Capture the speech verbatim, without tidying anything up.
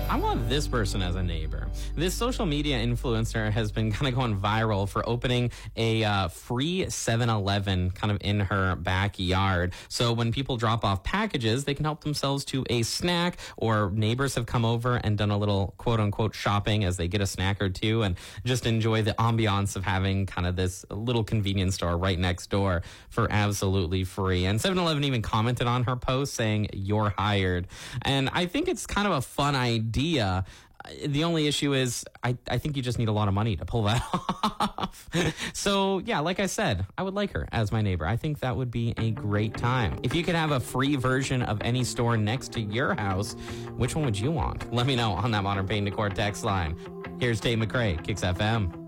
I want this person as a neighbor. This social media influencer has been kind of going viral for opening a uh, free seven eleven kind of in her backyard. So when people drop off packages, they can help themselves to a snack, or neighbors have come over and done a little quote unquote shopping as they get a snack or two and just enjoy the ambiance of having kind of this little convenience store right next door for absolutely free. And seven eleven even commented on her post saying, "You're hired." And I think it's kind of a fun idea. The only issue is I, I think you just need a lot of money to pull that off. So, yeah, like I said, I would like her as my neighbor. I think that would be a great time. If you could have a free version of any store next to your house, which one would you want? Let me know on that Modern Pain Decor text line. Here's Tate McRae, Kicks F M.